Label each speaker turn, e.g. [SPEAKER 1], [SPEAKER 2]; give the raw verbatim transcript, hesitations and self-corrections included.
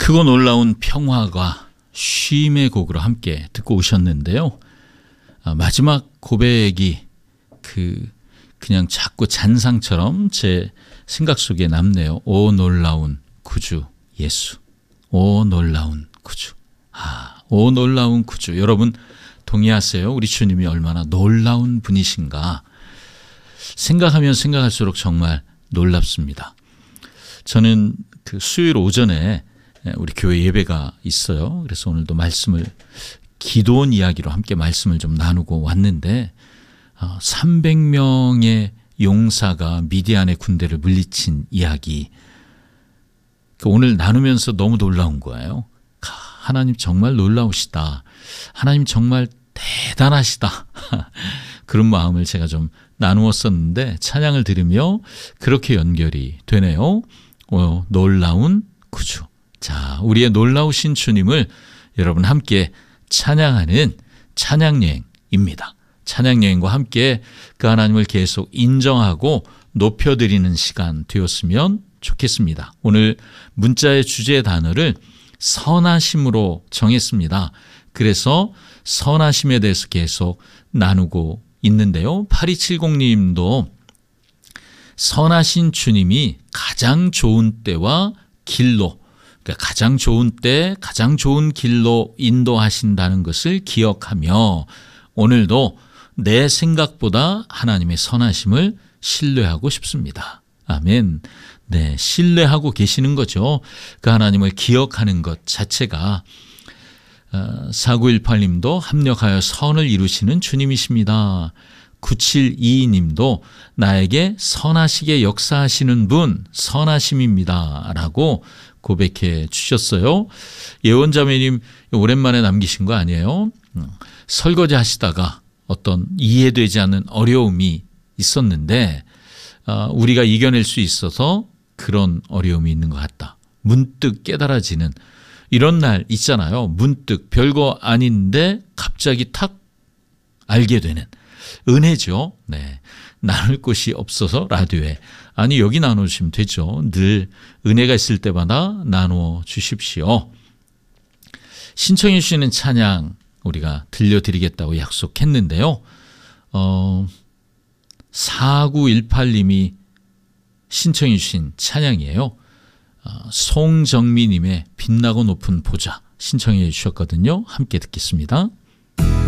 [SPEAKER 1] 크고 놀라운 평화가 쉼의 곡으로 함께 듣고 오셨는데요. 아, 마지막 고백이 그 그냥 자꾸 잔상처럼 제 생각 속에 남네요. 오 놀라운 구주 예수. 오 놀라운 구주. 아, 오 놀라운 구주. 여러분 동의하세요? 우리 주님이 얼마나 놀라운 분이신가. 생각하면 생각할수록 정말 놀랍습니다. 저는 그 수요일 오전에 우리 교회 예배가 있어요. 그래서 오늘도 말씀을 기도원 이야기로 함께 말씀을 좀 나누고 왔는데 삼백 명의 용사가 미디안의 군대를 물리친 이야기, 오늘 나누면서 너무 놀라운 거예요. 하나님 정말 놀라우시다. 하나님 정말 대단하시다. 그런 마음을 제가 좀 나누었었는데 찬양을 들으며 그렇게 연결이 되네요. 오, 놀라운 구주. 자, 우리의 놀라우신 주님을 여러분 함께 찬양하는 찬양여행입니다. 찬양여행과 함께 그 하나님을 계속 인정하고 높여드리는 시간 되었으면 좋겠습니다. 오늘 문자의 주제 단어를 선하심으로 정했습니다. 그래서 선하심에 대해서 계속 나누고 있는데요. 팔이칠공 님도 선하신 주님이 가장 좋은 때와 길로, 그러니까 가장 좋은 때, 가장 좋은 길로 인도하신다는 것을 기억하며 오늘도 내 생각보다 하나님의 선하심을 신뢰하고 싶습니다. 아멘. 네, 신뢰하고 계시는 거죠. 그 하나님을 기억하는 것 자체가. 사구일팔 님도 합력하여 선을 이루시는 주님이십니다. 구칠이이 님도 나에게 선하시게 역사하시는 분 선하심입니다 라고 고백해 주셨어요. 예원자매님 오랜만에 남기신 거 아니에요? 설거지 하시다가 어떤 이해되지 않는 어려움이 있었는데 우리가 이겨낼 수 있어서 그런 어려움이 있는 것 같다. 문득 깨달아지는 이런 날 있잖아요. 문득 별거 아닌데 갑자기 탁 알게 되는 은혜죠. 네, 나눌 곳이 없어서 라디오에. 아니 여기 나눠주시면 되죠. 늘 은혜가 있을 때마다 나누어 주십시오. 신청해 주시는 찬양 우리가 들려드리겠다고 약속했는데요. 어, 사구일팔 님이 신청해 주신 찬양이에요. 어, 송정미님의 빛나고 높은 보좌 신청해 주셨거든요. 함께 듣겠습니다.